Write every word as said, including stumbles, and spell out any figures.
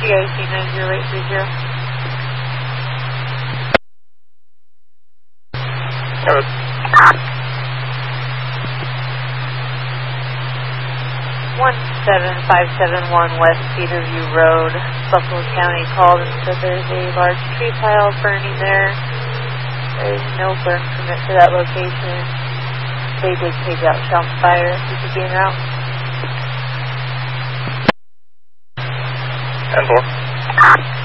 C I C nine zero eight three zero. one seven five seven one West Cedarview Road, Buffalo County called and said there's a large tree pile burning there. There's no burn permit for that location. They did page out Shelm Fire. You could be en route. ten four.